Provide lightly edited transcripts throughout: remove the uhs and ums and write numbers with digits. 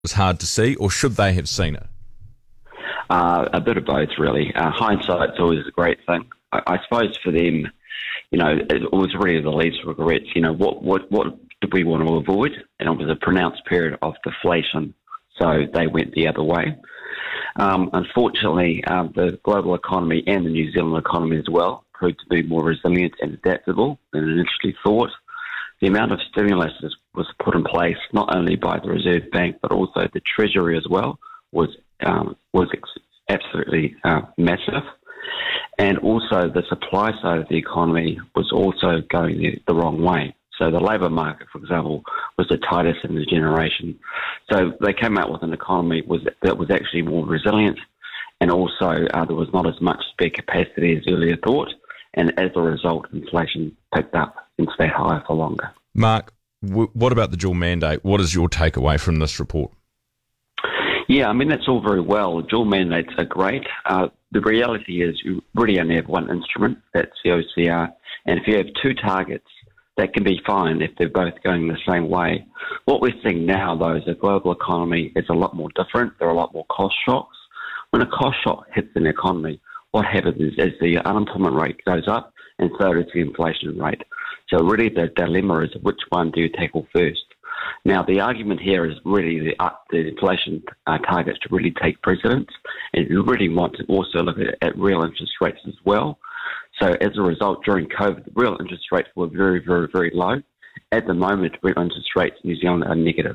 was hard to see, or should they have seen it? A bit of both, really. Hindsight's always a great thing. I suppose for them, it was really the least regrets. What did we want to avoid? And it was a pronounced period of deflation, so they went the other way. Unfortunately, the global economy and the New Zealand economy as well proved to be more resilient and adaptable than initially thought. The amount of stimulus was put in place not only by the Reserve Bank but also the Treasury as well was absolutely massive. And also the supply side of the economy was also going the wrong way. So the labour market, for example, was the tightest in the generation. So they came out with an economy that was actually more resilient, and also there was not as much spare capacity as earlier thought. And as a result, inflation picked up and stayed higher for longer. Mark, what about the dual mandate? What is your takeaway from this report? Yeah, I mean, that's all very well. Dual mandates are great. The reality is you really only have one instrument, that's the OCR. And if you have two targets, that can be fine if they're both going the same way. What we're seeing now, though, is the global economy is a lot more different. There are a lot more cost shocks. When a cost shock hits an economy, what happens is the unemployment rate goes up, and so does the inflation rate. So really the dilemma is which one do you tackle first? Now, the argument here is really the inflation targets to really take precedence, and you really want to also look at real interest rates as well. So as a result, during COVID, the real interest rates were very, very, very low. At the moment, real interest rates in New Zealand are negative.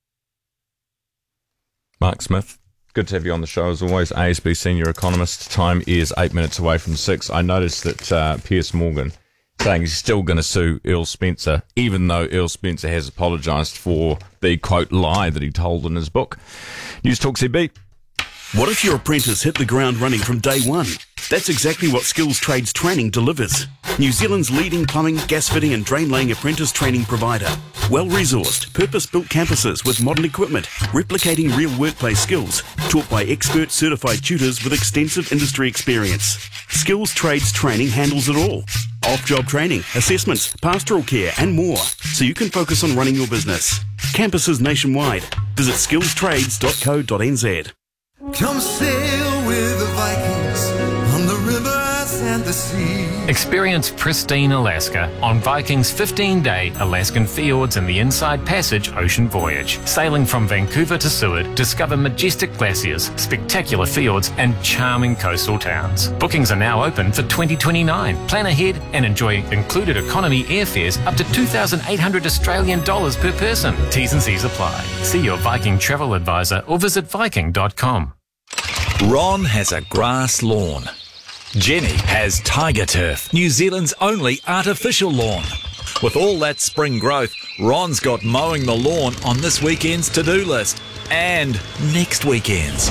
Mark Smith, good to have you on the show as always. ASB Senior Economist. Time is 8 minutes away from 6. I noticed that Piers Morgan saying he's still going to sue Earl Spencer, even though Earl Spencer has apologised for the, quote, lie that he told in his book. News Talk ZB. What if your apprentice hit the ground running from day one? That's exactly what Skills Trades Training delivers. New Zealand's leading plumbing, gas fitting and drain laying apprentice training provider. Well-resourced, purpose-built campuses with modern equipment, replicating real workplace skills, taught by expert certified tutors with extensive industry experience. Skills Trades Training handles it all. Off-job training, assessments, pastoral care and more, so you can focus on running your business. Campuses nationwide. Visit skillstrades.co.nz. Come sail with the Vikings on the rivers and the sea. Experience pristine Alaska on Viking's 15-day Alaskan Fjords and the Inside Passage ocean voyage. Sailing from Vancouver to Seward, discover majestic glaciers, spectacular fjords and charming coastal towns. Bookings are now open for 2029. Plan ahead and enjoy included economy airfares up to 2,800 Australian dollars per person. T's and C's apply. See your Viking travel advisor or visit viking.com. Ron has a grass lawn. Jenny has Tiger Turf, New Zealand's only artificial lawn. With all that spring growth, Ron's got mowing the lawn on this weekend's to-do list and next weekend's.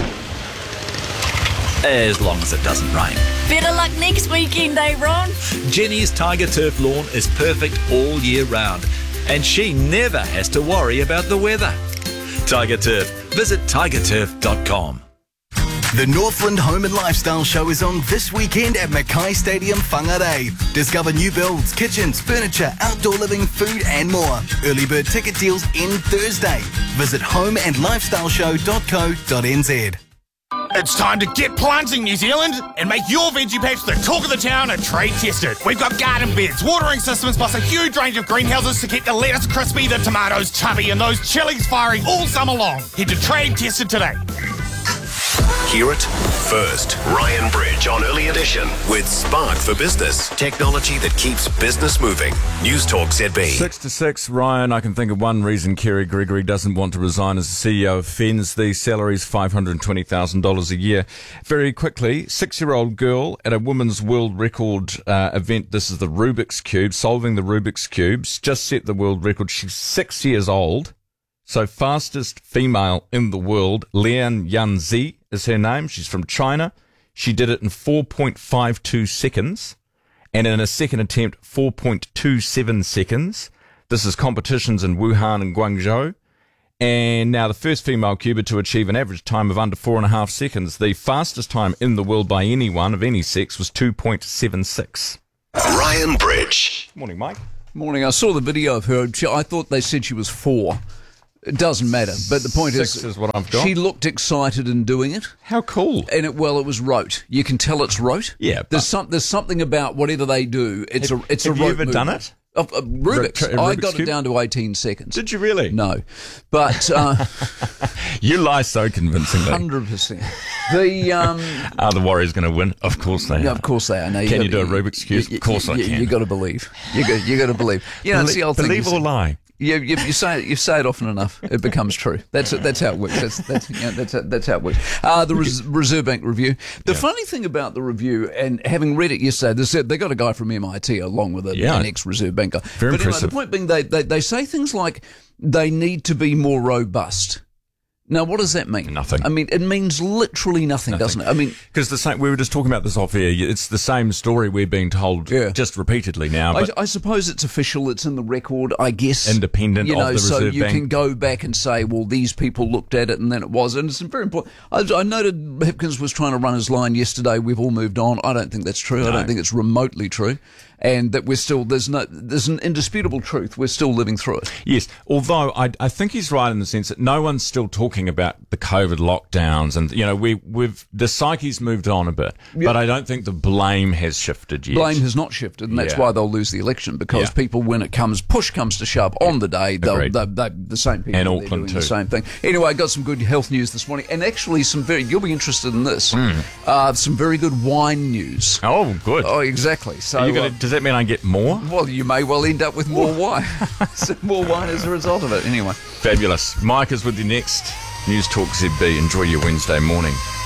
As long as it doesn't rain. Better luck next weekend, eh, Ron? Jenny's Tiger Turf lawn is perfect all year round, and she never has to worry about the weather. Tiger Turf. Visit tigerturf.com. The Northland Home and Lifestyle Show is on this weekend at Mackay Stadium, Whangarei. Discover new builds, kitchens, furniture, outdoor living, food and more. Early bird ticket deals end Thursday. Visit homeandlifestyleshow.co.nz. It's time to get planting, New Zealand, and make your veggie patch the talk of the town and trade tested. We've got garden beds, watering systems, plus a huge range of greenhouses to keep the lettuce crispy, the tomatoes chubby, and those chilies firing all summer long. Head to Trade Tested today. Hear it first. Ryan Bridge on Early Edition with Spark for Business. Technology that keeps business moving. News Talk ZB. 6 to 6, Ryan. I can think of one reason Kerry Gregory doesn't want to resign as the CEO of FENZ. The salary is $520,000 a year. Very quickly, 6-year-old girl at a women's world record event. This is the Rubik's Cube, solving the Rubik's Cubes. Just set the world record. She's 6 years old. So fastest female in the world, Lian Yanzi is her name. She's from China. She did it in 4.52 seconds. And in a second attempt, 4.27 seconds. This is competitions in Wuhan and Guangzhou. And now the first female cuber to achieve an average time of under 4.5 seconds. The fastest time in the world by anyone of any sex was 2.76. Ryan Bridge. Morning, Mike. Morning. I saw the video of her. I thought they said she was 4. It doesn't matter, but the point 6 is what I've got. She looked excited in doing it. How cool. And it was rote. You can tell it's rote. Yeah. There's something about whatever they do. It's a rote Have you ever movement. done it? Rubik's. I got it down to 18 seconds. Did you really? No. But you lie so convincingly. 100%. Are the Warriors going to win? Of course they are. Yeah, of course they are. No, can you do a Rubik's Cube? Of course I can. You got to believe. You got to believe. You know, it's the old thing. Believe or lie? You say it often enough, it becomes true. That's how it works. That's how it works. The Reserve Bank review. The funny thing about the review, and having read it yesterday, they got a guy from MIT along with an ex-Reserve Bank guy. Very impressive. Anyway, the point being, they say things like they need to be more robust. Now, what does that mean? Nothing. I mean, it means literally nothing, doesn't it? I mean, because we were just talking about this off air. It's the same story we're being told just repeatedly now. But I suppose it's official. It's in the record, I guess. Independent of the Reserve Bank. So you can go back and say, well, these people looked at it and then it was. And it's very important. I noted Hipkins was trying to run his line yesterday. We've all moved on. I don't think that's true. No. I don't think it's remotely true. And that there's an indisputable truth. We're still living through it. Yes, although I think he's right in the sense that no one's still talking about the COVID lockdowns, and the psyche's moved on a bit, but I don't think the blame has shifted yet. Blame has not shifted, and that's why they'll lose the election, because people, when push comes to shove on the day, they're the same people. And Auckland doing too. The same thing. Anyway, I got some good health news this morning, and actually you'll be interested in this. Some very good wine news. Oh, good. Oh, exactly. So does that mean I get more? Well, you may well end up with more wine. More wine as a result of it. Anyway. Fabulous. Mike is with you next. News Talk ZB. Enjoy your Wednesday morning.